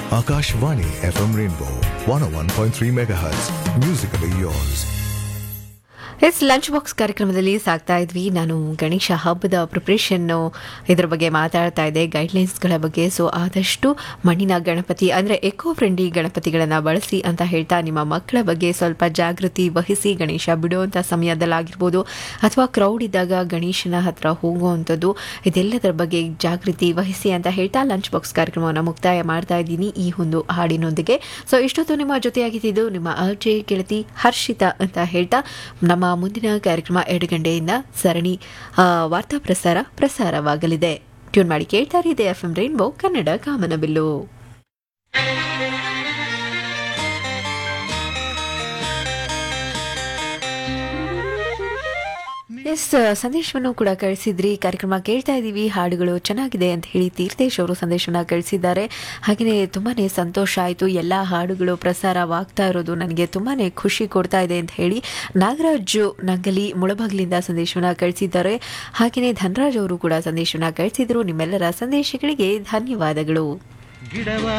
Akashvani FM Rainbow 101.3 MHz. Musically yours. S lunch box ಕಾರ್ಯಕ್ರಮದಲ್ಲಿ ಸಾಗ್ತಾ ಇದ್ವಿ. ನಾನು ಗಣೇಶ ಹಬ್ಬದ ಪ್ರಿಪ್ರೇಷನ್ ಇದರ ಬಗ್ಗೆ ಮಾತಾಡ್ತಾ ಇದ್ದೆ, ಗೈಡ್ಲೈನ್ಸ್ಗಳ ಬಗ್ಗೆ. ಸೊ ಆದಷ್ಟು ಮಣ್ಣಿನ ಗಣಪತಿ ಅಂದರೆ ಎಕೋ ಫ್ರೆಂಡ್ಲಿ ಗಣಪತಿಗಳನ್ನು ಬಳಸಿ ಅಂತ ಹೇಳ್ತಾ, ನಿಮ್ಮ ಮಕ್ಕಳ ಬಗ್ಗೆ ಸ್ವಲ್ಪ ಜಾಗೃತಿ ವಹಿಸಿ. ಗಣೇಶ ಬಿಡುವಂಥ ಸಮಯದಲ್ಲಾಗಿರ್ಬೋದು ಅಥವಾ ಕ್ರೌಡ್ ಇದ್ದಾಗ ಗಣೇಶನ ಹತ್ರ ಹೋಗುವಂಥದ್ದು, ಇದೆಲ್ಲದರ ಬಗ್ಗೆ ಜಾಗೃತಿ ವಹಿಸಿ ಅಂತ ಹೇಳ್ತಾ ಲಂಚ್ ಬಾಕ್ಸ್ ಕಾರ್ಯಕ್ರಮವನ್ನು ಮುಕ್ತಾಯ ಮಾಡ್ತಾ ಇದ್ದೀನಿ ಈ ಒಂದು ಹಾಡಿನೊಂದಿಗೆ. ಸೊ ಇಷ್ಟೊತ್ತು ನಿಮ್ಮ ಜೊತೆಯಾಗಿದ್ದು ನಿಮ್ಮ ಅರ್ಜೆ ಗೆಳತಿ ಹರ್ಷಿತಾ ಅಂತ ಹೇಳ್ತಾ, ನಮ್ಮ ಮುಂದಿನ ಕಾರ್ಯಕ್ರಮ 2 ಗಂಟೆಯಿಂದ ಸರಣಿ ವಾರ್ತಾ ಪ್ರಸಾರವಾಗಲಿದೆ. ಟ್ಯೂನ್ ಮಾಡಿ ಕೇಳ್ತಾರೆ ಇದೆ FM ರೈನ್ಬೋ ಕನ್ನಡ ಕಾಮನಬಿಲ್ಲು. ಎಸ್, ಸಂದೇಶವನ್ನು ಕೂಡ ಕಳಿಸಿದ್ರಿ. ಕಾರ್ಯಕ್ರಮ ಕೇಳ್ತಾ ಇದ್ದೀವಿ, ಹಾಡುಗಳು ಚೆನ್ನಾಗಿದೆ ಅಂತ ಹೇಳಿ ತೀರ್ಥೇಶ್ ಅವರು ಸಂದೇಶವನ್ನು ಕಳಿಸಿದ್ದಾರೆ. ಹಾಗೆಯೇ ತುಂಬಾ ಸಂತೋಷ ಆಯಿತು, ಎಲ್ಲ ಹಾಡುಗಳು ಪ್ರಸಾರವಾಗ್ತಾ ಇರೋದು ನನಗೆ ತುಂಬಾ ಖುಷಿ ಕೊಡ್ತಾ ಇದೆ ಅಂತ ಹೇಳಿ ನಾಗರಾಜು ನಂಗಲಿ ಮುಳಬಾಗಿಲಿಂದ ಸಂದೇಶವನ್ನು ಕಳಿಸಿದ್ದಾರೆ. ಹಾಗೆಯೇ ಧನರಾಜ್ ಅವರು ಕೂಡ ಸಂದೇಶವನ್ನು ಕಳಿಸಿದ್ರು. ನಿಮ್ಮೆಲ್ಲರ ಸಂದೇಶಗಳಿಗೆ ಧನ್ಯವಾದಗಳು.